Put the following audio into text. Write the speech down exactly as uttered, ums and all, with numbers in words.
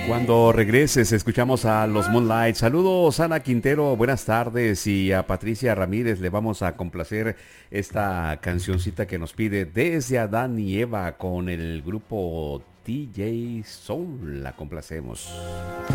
Cuando regreses, escuchamos a los Moonlight. Saludos, Ana Quintero, buenas tardes. Y a Patricia Ramírez le vamos a complacer esta cancioncita que nos pide Desde Adán y Eva con el grupo T J Soul. La complacemos.